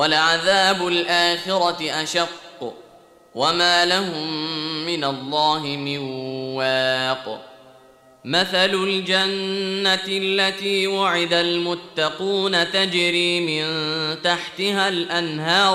ولعذاب الآخرة أشق وما لهم من الله من واق. مثل الجنة التي وعد المتقون تجري من تحتها الأنهار